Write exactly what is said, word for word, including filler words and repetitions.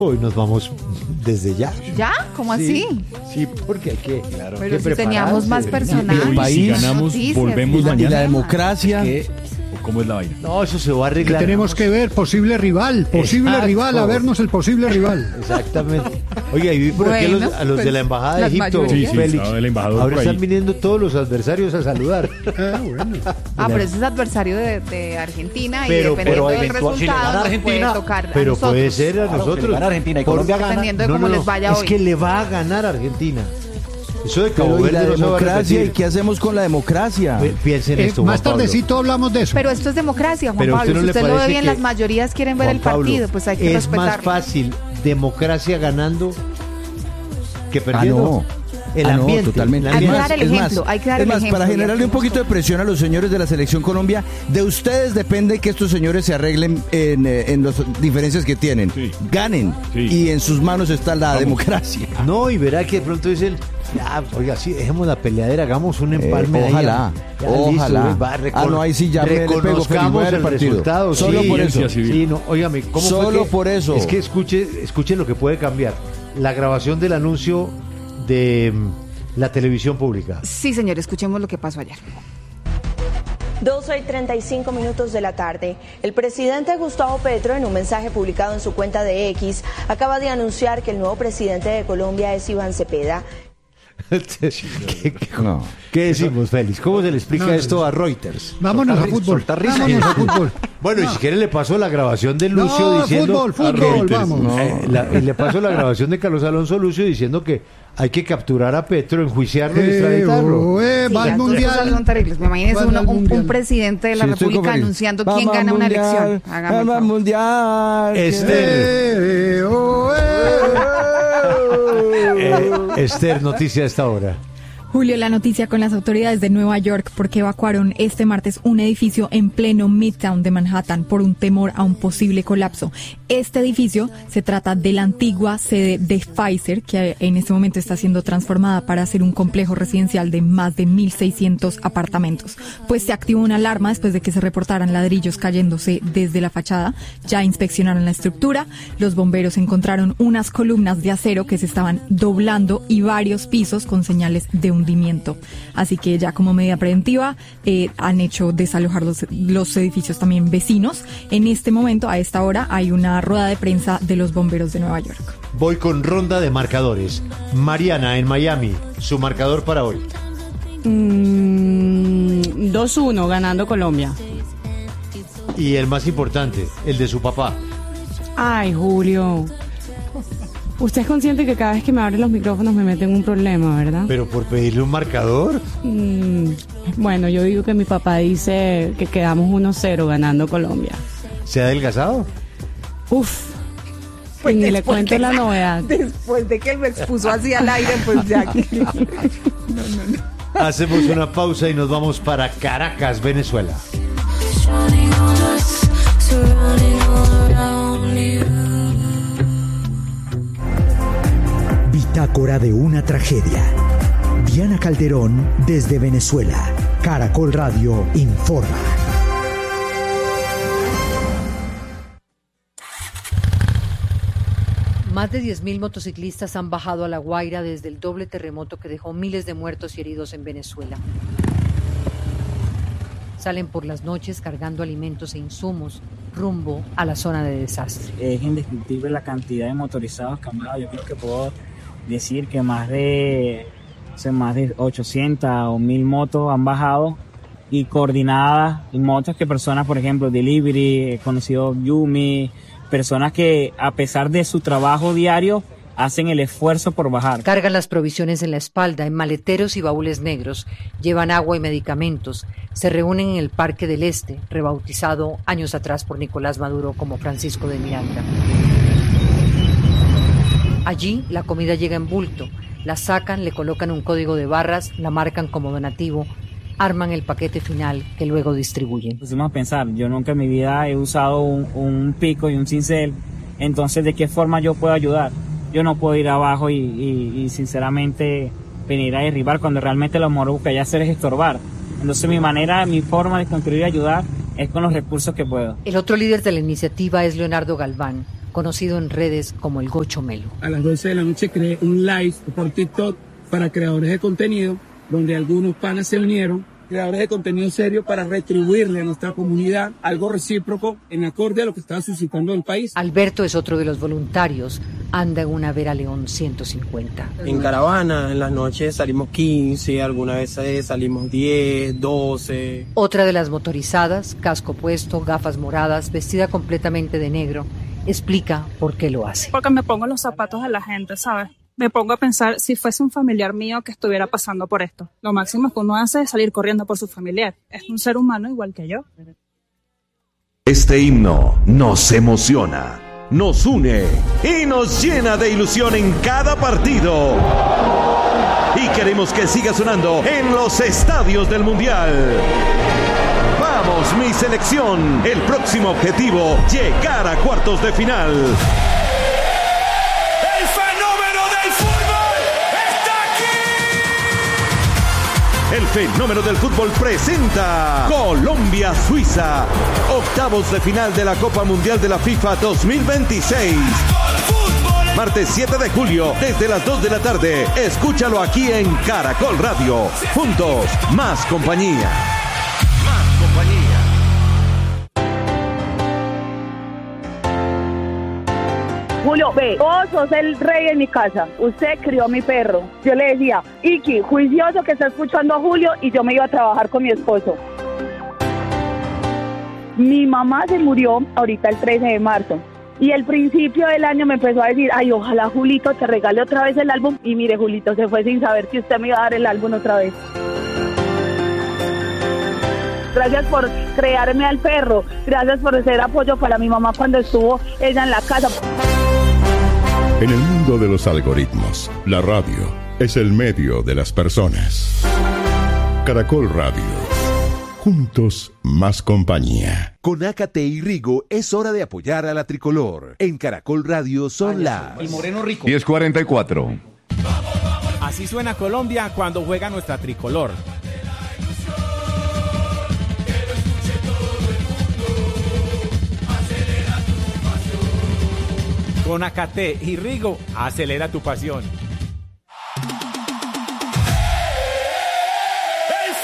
Hoy nos vamos desde ya. ¿Ya? ¿Cómo Sí, así? Sí, porque hay que, claro, Pero que si teníamos prepararse. más personajes. El país, si ganamos, noticias, volvemos Y la, y mañana. la democracia. Que- ¿O ¿Cómo es la vaina? no, eso se va a Que arreglar. tenemos que ver posible rival, posible Exacto. rival, a vernos el posible rival. Exactamente. Oiga, y vi por aquí a los, Bueno, a los de pues, la Embajada de las Egipto, mayorías. Sí, sí, Félix. estaba el embajador Ahora por ahí. están viniendo todos los adversarios a saludar. Ah, bueno. Ah, pero ese es adversario de, de Argentina Pero- y dependiendo pero del eventual- si le resultado gana nos Argentina, puede tocar a Pero nosotros. puede ser a Claro, que le nosotros. gana Argentina y Por- Colombia gana. Dependiendo de cómo les vaya es hoy. que le va a ganar Argentina. Eso de Cabo Pero y la Verde no se va a democracia, ¿y repetir. qué hacemos con la democracia? Pi- Piensen Eh, esto, más Juan Pablo. tardecito hablamos de eso. Pero esto es democracia, Juan Pero a Pablo. usted no Si le usted lo ve parece bien, que- las mayorías quieren ver Juan el Pablo, partido, pues hay que es más respetarlo. fácil democracia ganando que Ah, perdiendo. no. El Ah, no, ambiente. totalmente. el Hay que ambiente. dar el es ejemplo, más, hay que dar es el más, ejemplo, para y generarle un hacemos poquito de todo. presión a los señores de la Selección Colombia, de ustedes depende que estos señores se arreglen en, eh, en las diferencias que tienen. Sí. Ganen. Sí. Y en sus manos está la democracia. No, y verá que de pronto dicen, ya, oiga, sí, dejemos la peleadera, hagamos un Eh, empalme ahí. ojalá, Ya, ojalá. listo, va, recon- Ah, no, ahí sí ya me le pego, Félix, reconozcamos voy a el repartido. resultado. Solo sí, por eso. civil. Sí, no, óigame, ¿cómo fue Solo que- por eso. Es que escuche, escuche lo que puede cambiar. La grabación del anuncio de mm, la televisión pública. Sí, señor, escuchemos lo que pasó ayer. doce y treinta y cinco minutos de la tarde. El presidente Gustavo Petro, en un mensaje publicado en su cuenta de X, acaba de anunciar que el nuevo presidente de Colombia es Iván Cepeda. ¿Qué, qué- No. qué decimos, Félix? ¿Cómo se le explica No, no, esto no. a Reuters? Vámonos a Soltar ri- fútbol. soltar risa. Vámonos a fútbol. Bueno, y si quiere le paso la grabación de Lucio No, diciendo... fútbol, fútbol, Reuters. vamos. No. Eh, la- y le paso la grabación de Carlos Alonso Lucio diciendo que hay que capturar a Petro, enjuiciarlo y Eh, extraditarlo. oh, eh, Sí, va al las dos cosas mundial. son terribles. Me imagínese Van uno, al un, un mundial. presidente de la Sí, estoy con República Félix. anunciando Vamos quién al gana una mundial, elección. Hágame el Vamos al favor. mundial. Esther, Eh, oh, eh. eh, Esther, noticia a esta hora. Julio, la noticia con las autoridades de Nueva York porque evacuaron este martes un edificio en pleno Midtown de Manhattan por un temor a un posible colapso. Este edificio se trata de la antigua sede de Pfizer, que en este momento está siendo transformada para ser un complejo residencial de más de mil seiscientos apartamentos. Pues se activó una alarma después de que se reportaran ladrillos cayéndose desde la fachada. Ya inspeccionaron la estructura. Los bomberos encontraron unas columnas de acero que se estaban doblando y varios pisos con señales de hundimiento. Así que ya como medida preventiva eh, han hecho desalojar los, los edificios también vecinos. En este momento, a esta hora, hay una rueda de prensa de los bomberos de Nueva York. Voy con ronda de marcadores. Mariana, en Miami, su marcador para hoy. Mm, dos uno ganando Colombia. Y el más importante, el de su papá. Ay, Julio. Usted es consciente que cada vez que me abren los micrófonos me meten en un problema, ¿verdad? Pero por pedirle un marcador. Mm, bueno, yo digo que mi papá dice que quedamos uno cero ganando Colombia. ¿Se ha adelgazado? Uf. Pues y ni le después cuento de- la novedad. Después de que él me expuso así al aire, pues ya. Hacemos una pausa y nos vamos para Caracas, Venezuela. Bitácora de una tragedia. Diana Calderón desde Venezuela. Caracol Radio informa. Más de diez mil motociclistas han bajado a La Guaira desde el doble terremoto que dejó miles de muertos y heridos en Venezuela. Salen por las noches cargando alimentos e insumos rumbo a la zona de desastre. Es indescriptible la cantidad de motorizados que han bajado. Yo creo que puedo decir que más de, o sea, más de ochocientas o mil motos han bajado y coordinadas y motos que personas, por ejemplo, Delivery, conocido Yumi, personas que a pesar de su trabajo diario hacen el esfuerzo por bajar. Cargan las provisiones en la espalda, en maleteros y baúles negros, llevan agua y medicamentos, se reúnen en el Parque del Este, rebautizado años atrás por Nicolás Maduro como Francisco de Miranda. Allí la comida llega en bulto, la sacan, le colocan un código de barras, la marcan como donativo, arman el paquete final que luego distribuyen. Pusimos a pensar, yo nunca en mi vida he usado un, un pico y un cincel, entonces ¿de qué forma yo puedo ayudar? Yo no puedo ir abajo y, y, y sinceramente venir a derribar cuando realmente lo que hay que hacer es estorbar. Entonces mi manera, mi forma de construir y ayudar es con los recursos que puedo. El otro líder de la iniciativa es Leonardo Galván, conocido en redes como el Gocho Melo. A las doce de la noche creé un live por TikTok para creadores de contenido, donde algunos panas se unieron, creadores de contenido serio, para retribuirle a nuestra comunidad algo recíproco en acorde a lo que estaba suscitando el país. Alberto es otro de los voluntarios, anda en una Vera León ciento cincuenta. En caravana, en las noches salimos quince, algunas veces salimos diez, doce. Otra de las motorizadas, casco puesto, gafas moradas, vestida completamente de negro, explica por qué lo hace. Porque me pongo en los zapatos de la gente, ¿sabes? Me pongo a pensar si fuese un familiar mío que estuviera pasando por esto. Lo máximo que uno hace es salir corriendo por su familiar. Es un ser humano igual que yo. Este himno nos emociona, nos une y nos llena de ilusión en cada partido. Y queremos que siga sonando en los estadios del Mundial. Vamos, mi selección. El próximo objetivo, llegar a cuartos de final. El fenómeno del fútbol presenta Colombia-Suiza, octavos de final de la Copa Mundial de la FIFA dos mil veintiséis. Martes siete de julio, desde las dos de la tarde. Escúchalo aquí en Caracol Radio. Juntos, más compañía. Más compañía. Julio, ve, vos sos el rey en mi casa, usted crió a mi perro. Yo le decía, Iki, juicioso que está escuchando a Julio, y yo me iba a trabajar con mi esposo. Mi mamá se murió ahorita el trece de marzo, y el principio del año me empezó a decir, ay, ojalá Julito te regale otra vez el álbum, y mire, Julito se fue sin saber que usted me iba a dar el álbum otra vez. Gracias por crearme al perro, gracias por ser apoyo para mi mamá cuando estuvo ella en la casa. En el mundo de los algoritmos, la radio es el medio de las personas. Caracol Radio. Juntos, más compañía. Con Ácate y Rigo es hora de apoyar a la tricolor. En Caracol Radio son las diez cuarenta y cuatro. Así suena Colombia cuando juega nuestra tricolor. Con Ácate y Rigo, acelera tu pasión.